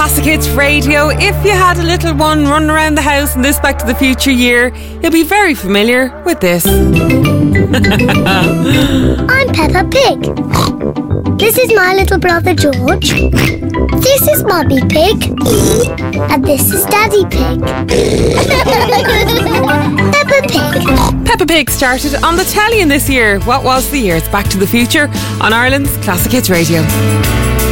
Classic Hits Radio. If you had a little one running around the house in this Back to the Future year, you'll be very familiar with this. I'm Peppa Pig. This is my little brother George. This is Mummy Pig. And this is Daddy Pig. Peppa Pig. Peppa Pig started on the telly in this year. What was the year? It's Back to the Future on Ireland's Classic Hits Radio.